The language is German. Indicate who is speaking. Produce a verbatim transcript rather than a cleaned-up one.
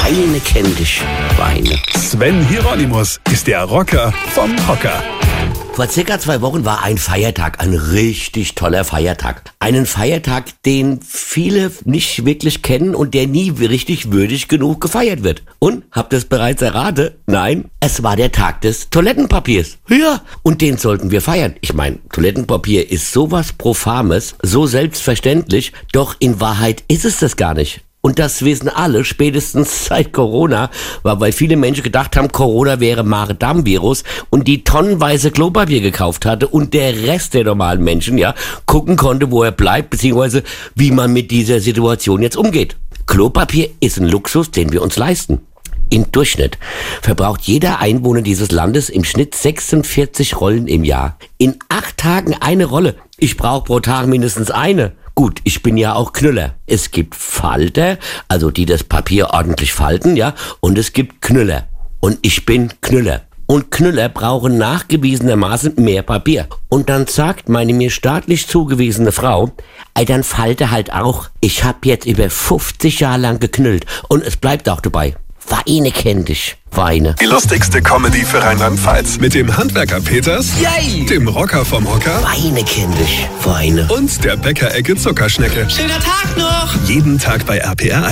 Speaker 1: Weine kenn dich, Weine.
Speaker 2: Sven Hieronymus ist der Rocker vom Hocker.
Speaker 1: Vor circa zwei Wochen war ein Feiertag, ein richtig toller Feiertag. Einen Feiertag, den viele nicht wirklich kennen und der nie richtig würdig genug gefeiert wird. Und, habt ihr es bereits erraten? Nein, es war der Tag des Toilettenpapiers. Ja, und den sollten wir feiern. Ich meine, Toilettenpapier ist sowas Profanes, so selbstverständlich, doch in Wahrheit ist es das gar nicht. Und das wissen alle, spätestens seit Corona, weil viele Menschen gedacht haben, Corona wäre Magen-Darm-Virus und die tonnenweise Klopapier gekauft hatte und der Rest der normalen Menschen, ja, gucken konnte, wo er bleibt, beziehungsweise wie man mit dieser Situation jetzt umgeht. Klopapier ist ein Luxus, den wir uns leisten. Im Durchschnitt verbraucht jeder Einwohner dieses Landes im Schnitt sechsundvierzig Rollen im Jahr. In acht Tagen eine Rolle. Ich brauche pro Tag mindestens eine. Gut, ich bin ja auch Knüller. Es gibt Falter, also die das Papier ordentlich falten, ja, und es gibt Knüller. Und ich bin Knüller. Und Knüller brauchen nachgewiesenermaßen mehr Papier. Und dann sagt meine mir staatlich zugewiesene Frau, ey, dann falte halt auch. Ich hab jetzt über fünfzig Jahre lang geknüllt und es bleibt auch dabei. Weine kenn dich, Weine.
Speaker 2: Die lustigste Comedy für Rheinland-Pfalz. Mit dem Handwerker Peters,
Speaker 1: Yay!
Speaker 2: Dem Rocker vom Hocker
Speaker 1: Weine kenn dich, Weine.
Speaker 2: und der Bäckerecke Zuckerschnecke.
Speaker 3: Schöner Tag noch!
Speaker 2: Jeden Tag bei R P R